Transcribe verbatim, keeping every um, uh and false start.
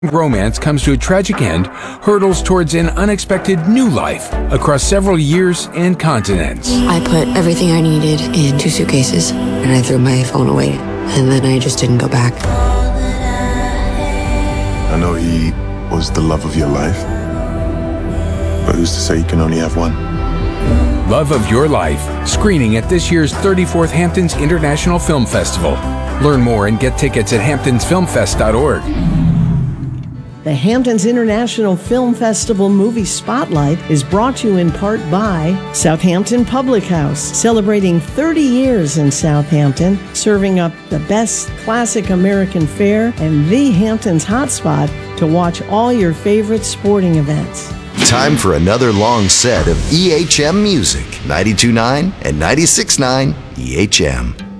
Romance comes to a tragic end, hurdles towards an unexpected new life across several years and continents. I put everything I needed in two suitcases, and I threw my phone away, and then I just didn't go back. I know he was the love of your life, but who's to say you can only have one? Love of Your Life, screening at this year's thirty-fourth Hamptons International Film Festival. Learn more and get tickets at hamptons film fest dot org. The Hamptons International Film Festival Movie Spotlight is brought to you in part by Southampton Public House, celebrating thirty years in Southampton, serving up the best classic American fare and the Hamptons hotspot to watch all your favorite sporting events. Time for another long set of E H M music, ninety-two point nine and ninety-six point nine E H M.